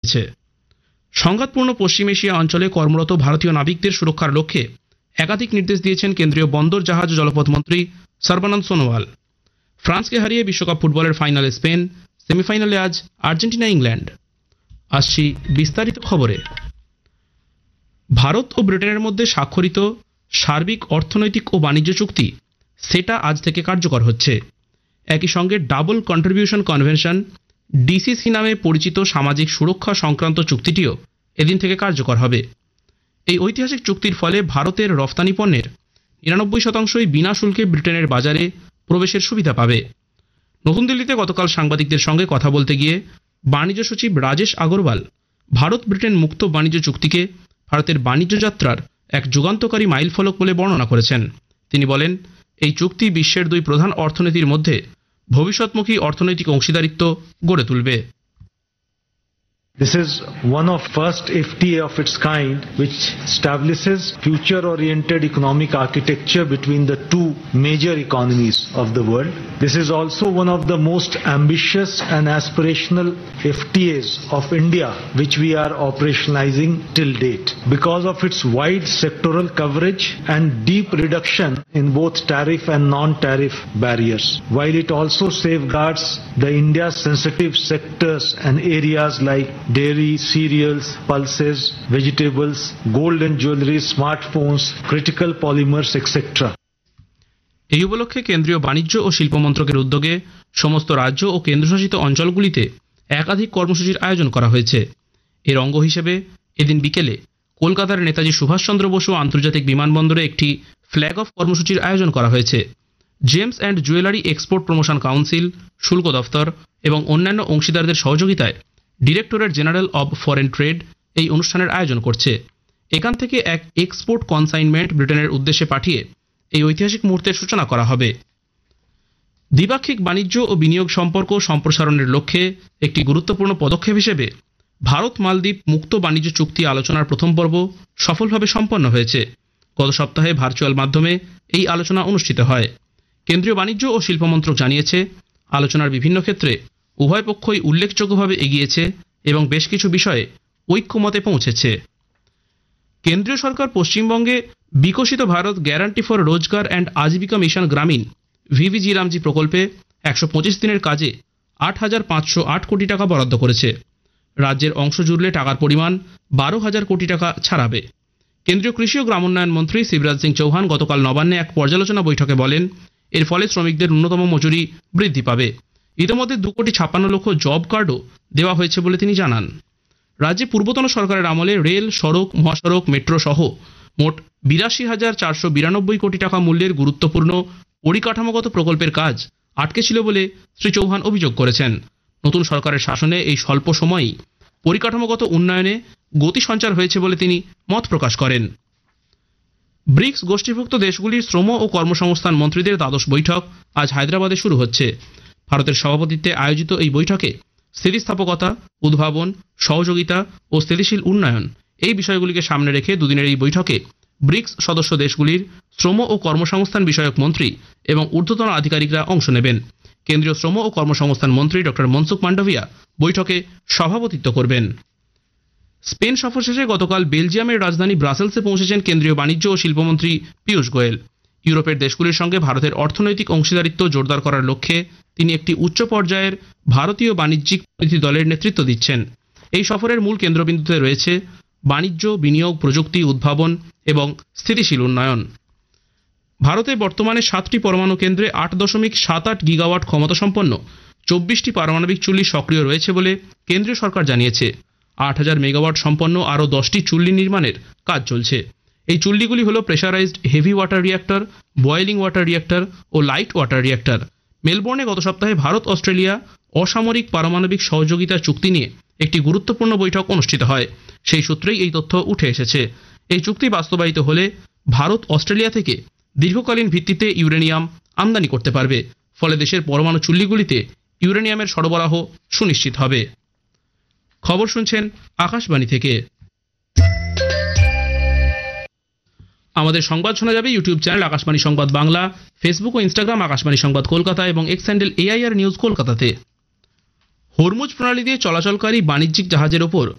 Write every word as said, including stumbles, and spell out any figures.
দিচ্ছে। সংঘাতপূর্ণ পশ্চিম এশিয়া অঞ্চলে কর্মরত ভারতীয় নাবিকদের সুরক্ষার লক্ষ্যে একাধিক নির্দেশ দিয়েছেন কেন্দ্রীয় বন্দর জাহাজ ও জলপথ মন্ত্রী সর্বানন্দ সোনোয়াল। ফ্রান্সকে হারিয়ে বিশ্বকাপ ফুটবলের ফাইনালে স্পেন, সেমিফাইনালে আজ আর্জেন্টিনা ইংল্যান্ড। আসছি বিস্তারিত খবরে। ভারত ও ব্রিটেনের মধ্যে স্বাক্ষরিত সার্বিক অর্থনৈতিক ও বাণিজ্য চুক্তি সেটা আজ থেকে কার্যকর হচ্ছে। একই সঙ্গে ডাবল কন্ট্রিবিউশন কনভেনশন ডিসিসি নামে পরিচিত সামাজিক সুরক্ষা সংক্রান্ত চুক্তিটিও এদিন থেকে কার্যকর হবে। এই ঐতিহাসিক চুক্তির ফলে ভারতের রফতানি পণ্যের নিরানব্বই শতাংশই বিনা শুল্কে ব্রিটেনের বাজারে প্রবেশের সুবিধা পাবে। নতুন দিল্লিতে গতকাল সাংবাদিকদের সঙ্গে কথা বলতে গিয়ে বাণিজ্য সচিব রাজেশ আগরওয়াল ভারত ব্রিটেন মুক্ত বাণিজ্য চুক্তিকে ভারতের বাণিজ্য যাত্রার এক যুগান্তকারী মাইলফলক বলে বর্ণনা করেছেন। তিনি বলেন, এই চুক্তি বিশ্বের দুই প্রধান অর্থনীতির মধ্যে ভবিষ্যৎমুখী অর্থনৈতিক অংশীদারিত্ব গড়ে তুলবে। This is one of first F T A of its kind which establishes future-oriented economic architecture between the two major economies of the world. This is also one of the most ambitious and aspirational F T As of India which we are operationalizing till date because of its wide sectoral coverage and deep reduction in both tariff and non-tariff barriers, while it also safeguards the India's sensitive sectors and areas like dairy, cereals, pulses, vegetables, gold and jewelry, smartphones, critical polymers, et cetera. এই উপলক্ষে কেন্দ্রীয় বাণিজ্য ও শিল্প মন্ত্রকের উদ্যোগে সমস্ত রাজ্য ও কেন্দ্রশাসিত অঞ্চলগুলিতে একাধিক কর্মসূচির আয়োজন করা হয়েছে। এর অঙ্গ হিসেবে এদিন বিকেলে কলকাতার নেতাজি সুভাষচন্দ্র বসু আন্তর্জাতিক বিমানবন্দরে একটি ফ্ল্যাগ অফ কর্মসূচির আয়োজন করা হয়েছে। James and jewellery export promotion council, শুল্ক দফতর এবং অন্যান্য অংশীদারদের সহযোগিতায় directorate general of foreign trade এই অনুষ্ঠানের আয়োজন করছে। এখান থেকে এক এক্সপোর্ট কনসাইনমেন্ট ব্রিটেনের উদ্দেশ্যে পাঠিয়ে এই ঐতিহাসিক মুহূর্তের সূচনা করা হবে। দ্বিপাক্ষিক বাণিজ্য ও বিনিয়োগ সম্পর্ক সম্প্রসারণের লক্ষ্যে একটি গুরুত্বপূর্ণ পদক্ষেপ হিসেবে ভারত মালদ্বীপ মুক্ত বাণিজ্য চুক্তি আলোচনার প্রথম পর্ব সফলভাবে সম্পন্ন হয়েছে। গত সপ্তাহে ভার্চুয়াল মাধ্যমে এই আলোচনা অনুষ্ঠিত হয়। কেন্দ্রীয় বাণিজ্য ও শিল্প মন্ত্রক জানিয়েছে, আলোচনার বিভিন্ন ক্ষেত্রে উভয় পক্ষই উল্লেখযোগ্যভাবে এগিয়েছে এবং বেশ কিছু বিষয়ে ঐক্যমতে পৌঁছেছে। কেন্দ্রীয় সরকার পশ্চিমবঙ্গে বিকশিত ভারত গ্যারান্টি ফর রোজগার অ্যান্ড আজীবিকা মিশন গ্রামীণ ভিভিজি রামজি প্রকল্পে একশো পঁচিশ দিনের কাজে আট হাজার পাঁচশো আট কোটি টাকা বরাদ্দ করেছে। রাজ্যের অংশ জুড়লে টাকার পরিমাণ বারো হাজার কোটি টাকা ছাড়াবে। কেন্দ্রীয় কৃষি ও গ্রামোন্নয়ন মন্ত্রী শিবরাজ সিং চৌহান গতকাল নবান্নে এক পর্যালোচনা বৈঠকে বলেন, এর ফলে শ্রমিকদের ন্যূনতম মজুরি বৃদ্ধি পাবে। ইতিমধ্যে দু কোটি ছাপ্পান্ন লক্ষ জব কার্ডও দেওয়া হয়েছে বলে তিনি জানান। রাজ্যে পূর্বতন সরকারের আমলে রেল, সড়ক, মহাসড়ক, মেট্রো সহ মোট বিরাশি হাজার চারশো বিরানব্বই কোটি টাকা মূল্যের গুরুত্বপূর্ণ পরিকাঠামোগত প্রকল্পের কাজ আটকে ছিল বলে শ্রী চৌহান অভিযোগ করেছেন। নতুন সরকারের শাসনে এই স্বল্প সময়েই পরিকাঠামোগত উন্নয়নে গতি সঞ্চার হয়েছে বলে তিনি মত প্রকাশ করেন। ব্রিক্স গোষ্ঠীভুক্ত দেশগুলির শ্রম ও কর্মসংস্থান মন্ত্রীদের দ্বাদশ বৈঠক আজ হায়দ্রাবাদে শুরু হচ্ছে। ভারতের সভাপতিত্বে আয়োজিত এই বৈঠকে স্থিতিস্থাপকতা, উদ্ভাবন, সহযোগিতা ও স্থিতিশীল উন্নয়ন এই বিষয়গুলিকে সামনে রেখে দুদিনের এই বৈঠকে ব্রিক্স সদস্য দেশগুলির শ্রম ও কর্মসংস্থান বিষয়ক মন্ত্রী এবং ঊর্ধ্বতন আধিকারিকরা অংশ নেবেন। কেন্দ্রীয় শ্রম ও কর্মসংস্থান মন্ত্রী ডক্টর মনসুখ মান্ডভিয়া বৈঠকে সভাপতিত্ব করবেন। স্পেন সফর শেষে গতকাল বেলজিয়ামের রাজধানী ব্রাসেলসে পৌঁছেছেন কেন্দ্রীয় বাণিজ্য ও শিল্পমন্ত্রী পীযূষ গোয়েল। ইউরোপের দেশগুলির সঙ্গে ভারতের অর্থনৈতিক অংশীদারিত্ব জোরদার করার লক্ষ্যে তিনি একটি উচ্চ পর্যায়ের ভারতীয় বাণিজ্যিক প্রতিনিধি দলের নেতৃত্ব দিচ্ছেন। এই সফরের মূল কেন্দ্রবিন্দুতে রয়েছে বাণিজ্য, বিনিয়োগ, প্রযুক্তি, উদ্ভাবন এবং স্থিতিশীল উন্নয়ন। ভারতে বর্তমানে সাতটি পরমাণু কেন্দ্রে আট দশমিক সাত আট গিগাওয়াট ক্ষমতাসম্পন্ন চব্বিশটি পারমাণবিক চুল্লি সক্রিয় রয়েছে বলে কেন্দ্রীয় সরকার জানিয়েছে। আট হাজার মেগাওয়াট সম্পন্ন আরও দশটি চুল্লি নির্মাণের কাজ চলছে। এই চুল্লিগুলি হল pressurised heavy water reactor, boiling water reactor ও লাইট ওয়াটার রিঅ্যাক্টর। মেলবোর্নে গত সপ্তাহে ভারত অস্ট্রেলিয়া অসামরিক পারমাণবিক সহযোগিতা চুক্তি নিয়ে একটি গুরুত্বপূর্ণ বৈঠক অনুষ্ঠিত হয়। সেই সূত্রেই এই তথ্য উঠে এসেছে। এই চুক্তি বাস্তবায়িত হলে ভারত অস্ট্রেলিয়া থেকে দীর্ঘকালীন ভিত্তিতে ইউরেনিয়াম আমদানি করতে পারবে। ফলে দেশের পরমাণু চুল্লিগুলিতে ইউরেনিয়ামের সরবরাহ সুনিশ্চিত হবে। খবর শুনছেন আকাশবাণী থেকে। আমাদের সংবাদ শোনা যাবে ইউটিউব চ্যানেল আকাশবাণী সংবাদ বাংলা, ফেসবুক ও ইনস্টাগ্রাম আকাশবাণী সংবাদ কলকাতা এবং এক্স হ্যান্ডেল এআইআর নিউজ কলকাতাতে। হরমুজ প্রণালী দিয়ে চলাচলকারী বাণিজ্যিক জাহাজের ওপর